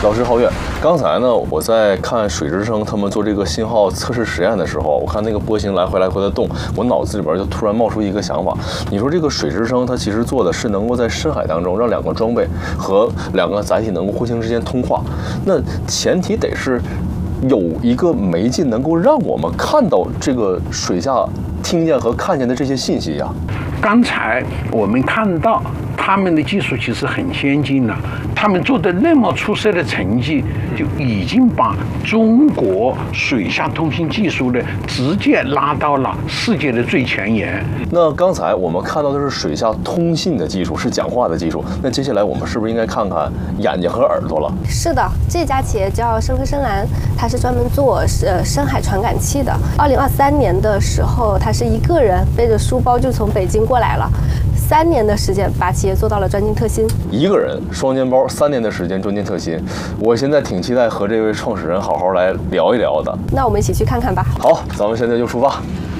老师皓月，刚才呢，我在看水之声他们做这个信号测试实验的时候，我看那个波形来回的动，我脑子里边就突然冒出一个想法。你说这个水之声它其实做的是能够在深海当中让两个装备和两个载体能够互相之间通话，那前提得是有一个媒介能够让我们看到这个水下听见和看见的这些信息呀。 刚才我们看到他们的技术其实很先进了，他们做的那么出色的成绩，就已经把中国水下通信技术呢直接拉到了世界的最前沿。 那刚才我们看到的是水下通信的技术，是讲话的技术。那接下来我们是不是应该看看眼睛和耳朵了？ 是的，这家企业叫深科深蓝，它是专门做深海传感器的。2023年的时候，他是一个人背着书包就从北京过来了。3年的时间把企业做到了专精特新， 一个人双肩包，3年的时间专精特新。我现在挺期待和这位创始人好好来聊一聊的。 那我们一起去看看吧。 好，咱们现在就出发。